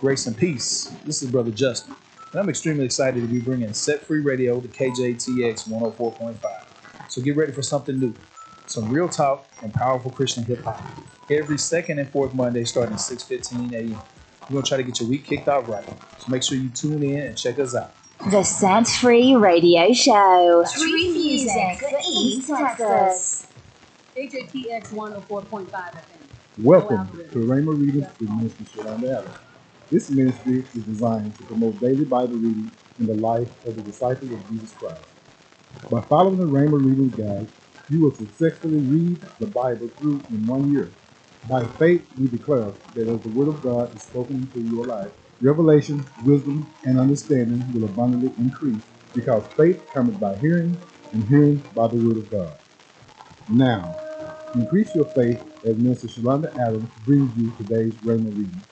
Grace and peace. This is Brother Justin, and I'm extremely excited to be bringing Set Free Radio to KJTX 104.5. So get ready for something new, some real talk and powerful Christian hip hop. Every second and fourth Monday starting at 6:15 a.m. We're going to try to get your week kicked off right. So make sure you tune in and check us out. The Set Free Radio Show. Free music for East Texas. KJTX 104.5 FM. Welcome to Rhema Readings with Minister Shalonda Adams. This ministry is designed to promote daily Bible reading in the life of the disciples of Jesus Christ. By following the Rhema Readings guide, you will successfully read the Bible through in 1 year. By faith, we declare that as the Word of God is spoken into your life, revelation, wisdom, and understanding will abundantly increase, because faith comes by hearing, and hearing by the Word of God. Now, increase your faith as Minister Shalonda Adams brings you today's Rhema Reading.